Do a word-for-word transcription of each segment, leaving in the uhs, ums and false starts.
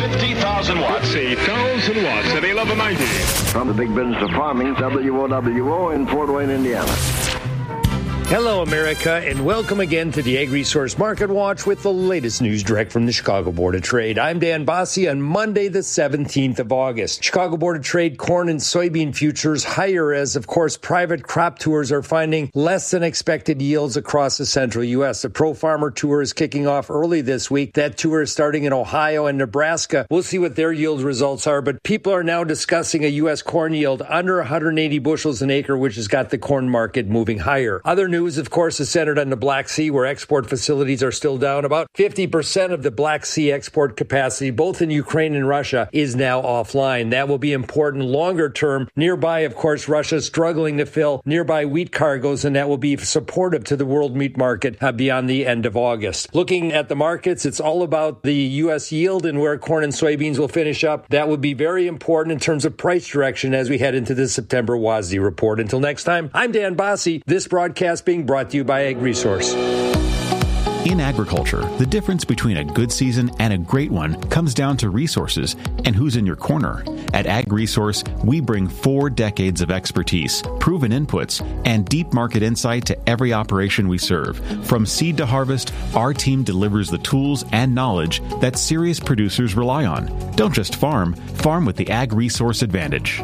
fifty thousand watts. eight thousand watts at eleven ninety. From the big business of farming, W O W O in Fort Wayne, Indiana. Hello, America, and welcome again to the Ag-Resource Market Watch with the latest news direct from the Chicago Board of Trade. I'm Dan Bossie on Monday, the seventeenth of August. Chicago Board of Trade corn and soybean futures higher as, of course, private crop tours are finding less than expected yields across the central U S. The Pro Farmer Tour is kicking off early this week. That tour is starting in Ohio and Nebraska. We'll see what their yield results are, but people are now discussing a U S corn yield under one hundred eighty bushels an acre, which has got the corn market moving higher. Other news, of course, is centered on the Black Sea, where export facilities are still down. About fifty percent of the Black Sea export capacity, both in Ukraine and Russia, is now offline. That will be important longer term. Nearby, of course, Russia is struggling to fill nearby wheat cargoes, and that will be supportive to the world meat market uh, beyond the end of August. Looking at the markets, it's all about the U S yield and where corn and soybeans will finish up. That would be very important in terms of price direction as we head into the September W A S D report. Until next time, I'm Dan Bossie. This broadcast being brought to you by Ag-Resource. In agriculture, the difference between a good season and a great one comes down to resources and who's in your corner. At Ag-Resource, we bring four decades of expertise, proven inputs, and deep market insight to every operation we serve. From seed to harvest, our team delivers the tools and knowledge that serious producers rely on. Don't just farm, farm with the Ag-Resource advantage.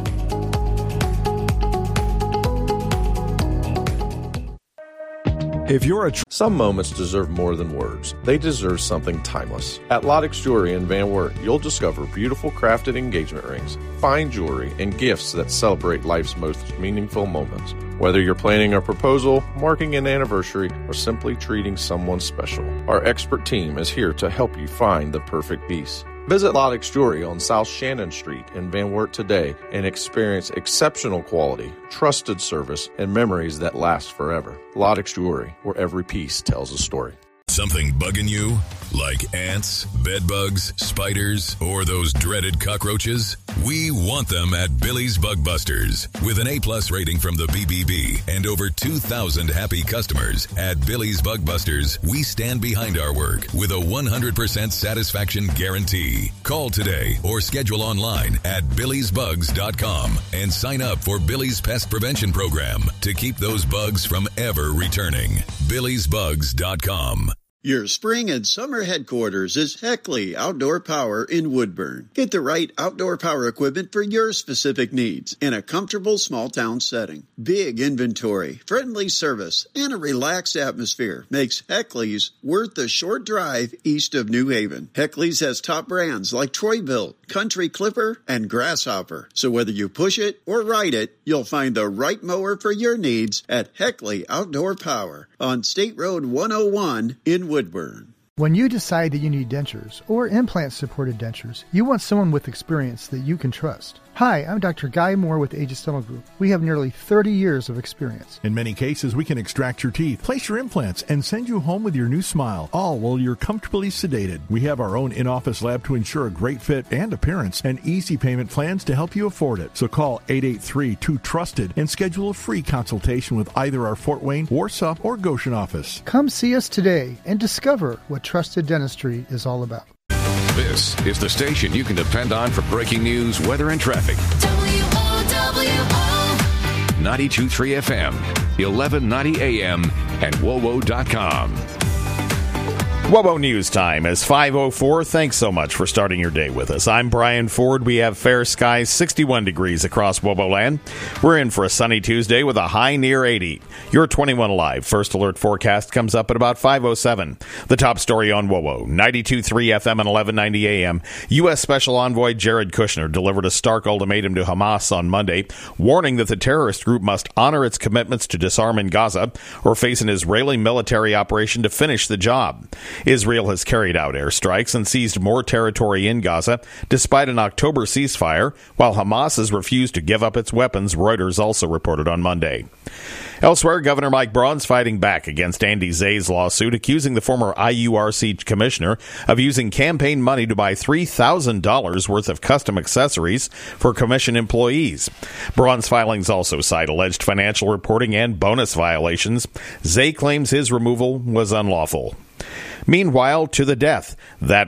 If you're a tr- Some moments deserve more than words. They deserve something timeless. At Lottix Jewelry in Van Wert, you'll discover beautiful crafted engagement rings, fine jewelry, and gifts that celebrate life's most meaningful moments. Whether you're planning a proposal, marking an anniversary, or simply treating someone special, our expert team is here to help you find the perfect piece. Visit Lottix Jewelry on South Shannon Street in Van Wert today and experience exceptional quality, trusted service, and memories that last forever. Lottix Jewelry, where every piece tells a story. Something bugging you? Like ants, bedbugs, spiders, or those dreaded cockroaches? We want them at Billy's Bug Busters. With an A-plus rating from the B B B and over two thousand happy customers, at Billy's Bug Busters, we stand behind our work with a one hundred percent satisfaction guarantee. Call today or schedule online at billys bugs dot com and sign up for Billy's Pest Prevention Program to keep those bugs from ever returning. billys bugs dot com. Your spring and summer headquarters is Heckley Outdoor Power in Woodburn. Get the right outdoor power equipment for your specific needs in a comfortable small town setting. Big inventory, friendly service, and a relaxed atmosphere makes Heckley's worth the short drive east of New Haven. Heckley's has top brands like Troy-Bilt, Country Clipper, and Grasshopper. So whether you push it or ride it, you'll find the right mower for your needs at Heckley Outdoor Power on State Road one oh one in Woodburn. When you decide that you need dentures or implant-supported dentures, you want someone with experience that you can trust. Hi, I'm Doctor Guy Moore with Aegis Dental Group. We have nearly thirty years of experience. In many cases, we can extract your teeth, place your implants, and send you home with your new smile, all while you're comfortably sedated. We have our own in-office lab to ensure a great fit and appearance, and easy payment plans to help you afford it. So call eight eight three, two trusted and schedule a free consultation with either our Fort Wayne, Warsaw, or Goshen office. Come see us today and discover what trusted dentistry is all about. This is the station you can depend on for breaking news, weather, and traffic. W O W O ninety-two point three F M, eleven ninety A M, and W O W O dot com. W O W O News Time is five oh four. Thanks so much for starting your day with us. I'm Brian Ford. We have fair skies, sixty-one degrees across W O W O land. We're in for a sunny Tuesday with a high near eighty. Your twenty-one Alive First Alert forecast comes up at about five oh seven. The top story on W O W O, ninety-two point three F M and eleven ninety A M. U S. Special Envoy Jared Kushner delivered a stark ultimatum to Hamas on Monday, warning that the terrorist group must honor its commitments to disarm in Gaza or face an Israeli military operation to finish the job. Israel has carried out airstrikes and seized more territory in Gaza despite an October ceasefire, while Hamas has refused to give up its weapons, Reuters also reported on Monday. Elsewhere, Governor Mike Braun's fighting back against Andy Zay's lawsuit, accusing the former I U R C commissioner of using campaign money to buy three thousand dollars worth of custom accessories for commission employees. Braun's filings also cite alleged financial reporting and bonus violations. Zay claims his removal was unlawful. Meanwhile, to the death. That